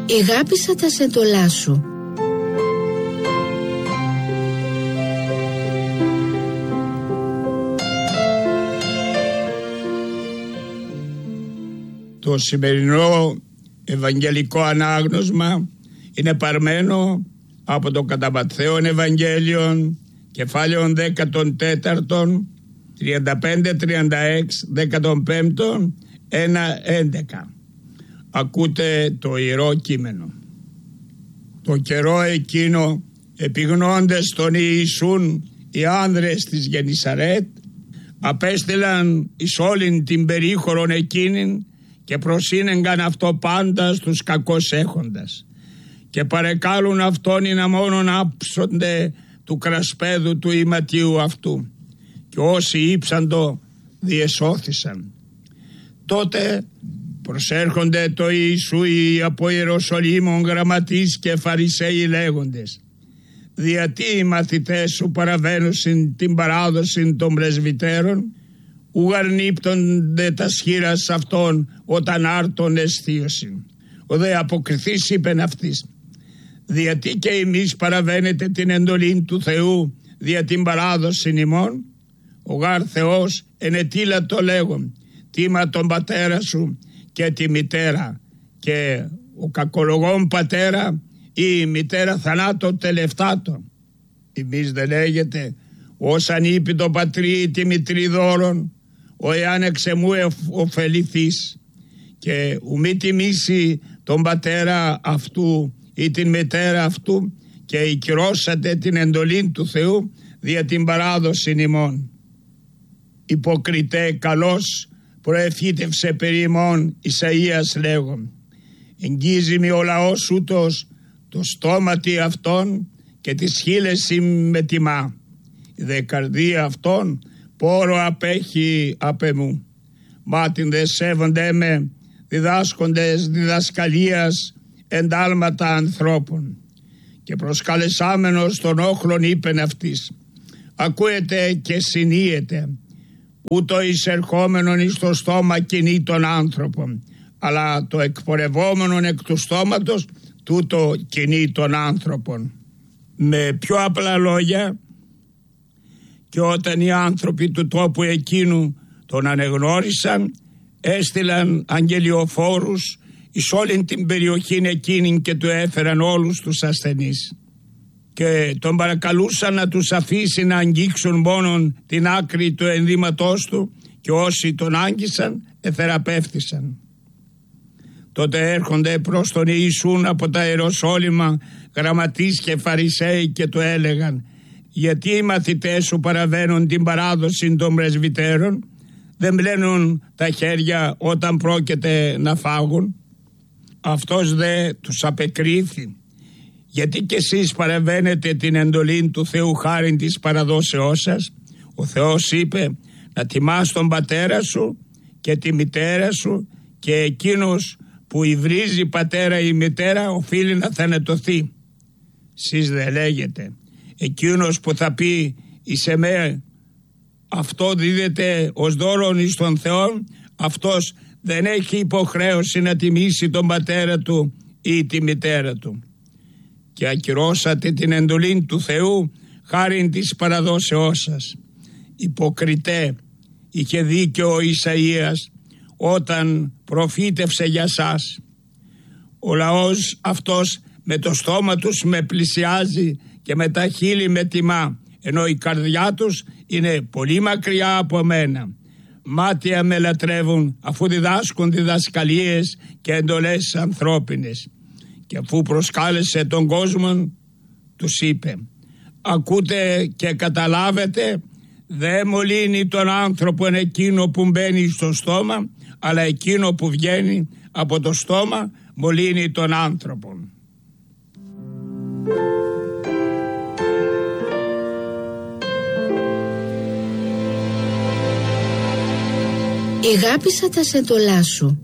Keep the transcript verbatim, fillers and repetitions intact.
Εγάπησα τα σεντολά σου. Το σημερινό ευαγγελικό ανάγνωσμα είναι παρμένο από το κατά Ματθαίον Ευαγγέλιον, κεφάλαιον δέκατον τέταρτον, τριάντα πέντε τριάντα έξι, δέκατον πέμπτον, ένα έντεκα. Ακούτε το Ιερό Κείμενο. Το καιρό εκείνο, επιγνώντες τον Ιησούν, οι άνδρες της Γεννησαρέτ απέστειλαν εις όλην την περίχωρον εκείνην και προσύνεγκαν αυτό πάντα στους κακώς έχοντας και παρεκάλουν αυτόν ή να μόνον άψονται του κρασπέδου του ηματίου αυτού, και όσοι ύψαντο διεσώθησαν. Τότε προσέρχονται το Ιησού οι από Ιεροσολύμων γραμματείς και Φαρισαίοι λέγοντες: διατί οι μαθητές σου παραβαίνουσιν την παράδοση των πρεσβυτέρων, ου αρνύπτονται τα σχήρας αυτών όταν άρτων αισθίωσιν. Ο δε αποκριθής είπεν αυτής: διατί και εμείς παραβαίνετε την εντολή του Θεού δια την παράδοση ημών? Ο γάρ Θεός ενετήλα το λέγον: τίμα τον πατέρα σου και τη μητέρα, και ο κακολογών πατέρα ή η μητέρα θανάτων τελευτάτων. Εμείς δεν λέγεται: όσαν είπε το πατρί τη μητρή δώρον, ο εάν εξεμού ωφεληθείς, και ου μη τιμήσει τον πατέρα αυτού ή την μητέρα αυτού, και οικειρώσατε την εντολή του Θεού δια την παράδοση ημών. Υποκριτέ, καλώς προεφήτευσε περί ημών Ισαΐας λέγον: εγγίζει μη ο λαός ούτως το στόματι αυτών και τις χείλες με τιμά. Η δε καρδία αυτών πόρο απέχει απ' εμού. Μάτιν δε σέβονται με διδάσκοντες διδασκαλίας εντάλματα ανθρώπων. Και προσκαλεσάμενος των όχλων είπεν αυτής: ακούετε και συνείετε, ούτω εισερχόμενον εις το στόμα κινεί των άνθρωπων, αλλά το εκπορευόμενον εκ του στόματος τούτο κινεί των άνθρωπων. Με πιο απλά λόγια, και όταν οι άνθρωποι του τόπου εκείνου τον ανεγνώρισαν, έστειλαν αγγελιοφόρους εις όλη την περιοχή εκείνη και του έφεραν όλους τους ασθενείς και τον παρακαλούσαν να τους αφήσει να αγγίξουν μόνον την άκρη του ενδύματός του, και όσοι τον άγγισαν εθεραπεύθησαν. Τότε έρχονται προς τον Ιησούν από τα Ιεροσόλυμα γραμματείς και Φαρισαίοι και του έλεγαν: γιατί οι μαθητές σου παραβαίνουν την παράδοση των πρεσβυτέρων, δεν πλένουν τα χέρια όταν πρόκειται να φάγουν? Αυτός δε τους απεκρίθη: γιατί κι εσείς παραβαίνετε την εντολή του Θεού χάριν της παραδόσεώς σας? Ο Θεός είπε να τιμάς τον πατέρα σου και τη μητέρα σου, και εκείνος που υβρίζει πατέρα ή μητέρα οφείλει να θανατωθεί. Σεις δε λέγετε: εκείνος που θα πει εις εμέ αυτό δίδεται ως δώρον εις τον Θεό, αυτός δεν έχει υποχρέωση να τιμήσει τον πατέρα του ή τη μητέρα του. Και ακυρώσατε την εντολή του Θεού χάριν της παραδόσεώς σας. Υποκριτέ, είχε δίκιο ο Ισαΐας όταν προφήτευσε για σας: ο λαός αυτός με το στόμα τους με πλησιάζει και με τα χείλη με τιμά, ενώ η καρδιά τους είναι πολύ μακριά από μένα. Μάτια με λατρεύουν, αφού διδάσκουν διδασκαλίες και εντολές ανθρώπινες. Και αφού προσκάλεσε τον κόσμο, τους είπε: ακούτε και καταλάβετε, δεν μολύνει τον άνθρωπο εκείνο που μπαίνει στο στόμα, αλλά εκείνο που βγαίνει από το στόμα μολύνει τον άνθρωπο. Εγάπησα τα σεντολά σου.